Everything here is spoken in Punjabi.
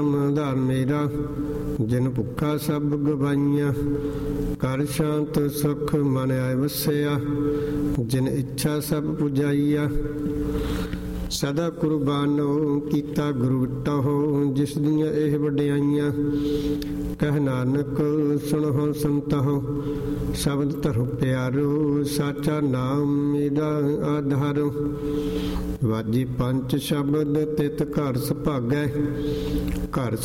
ਆਧਾਰ ਮੇਰਾ, ਜਿਨ ਭੁੱਖਾ ਸਭ ਗਵਾਈਆਂ। ਕਰ ਸ਼ਾਂਤ ਸੁਖ ਮਨ ਆਏ ਵਸਿਆ, ਜਿਨ ਇੱਛਾ ਸਭ ਪੁਜਾਈਆ। ਸਦਾ ਕੁਰਬਾਨੋ ਕੀਤਾ ਗੁਰੂ ਵਿਟਹੁ, ਜਿਸ ਦੀਆਂ ਇਹ ਵਡਿਆਈਆਂ। ਕਹਿ ਨਾਨਕ ਸੁਣਹੁ ਸੰਤਹੁ, ਸ਼ਬਦ ਧਰੁ ਪਿਆਰੋ। ਸਾਚਾ ਨਾਮ ਮੇਰਾ ਆਧਾਰੁ, ਵਾਜੀ ਪੰਚ ਸ਼ਬਦ ਤਿਤ ਘਰ ਸੁਭਾਗੈ। ਘਰ